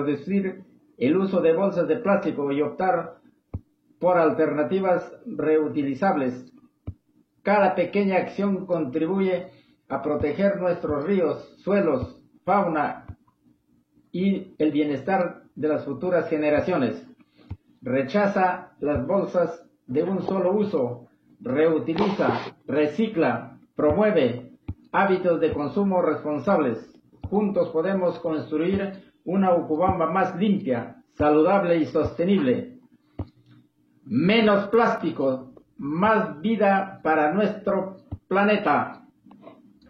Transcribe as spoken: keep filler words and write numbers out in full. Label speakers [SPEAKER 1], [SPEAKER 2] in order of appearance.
[SPEAKER 1] reducir el uso de bolsas de plástico y optar por alternativas reutilizables. Cada pequeña acción contribuye a proteger nuestros ríos, suelos, fauna y el bienestar de las futuras generaciones. Rechaza las bolsas de un solo uso, reutiliza, recicla, promueve hábitos de consumo responsables. Juntos podemos construir una Urubamba más limpia, saludable y sostenible. Menos plástico, más vida para nuestro planeta.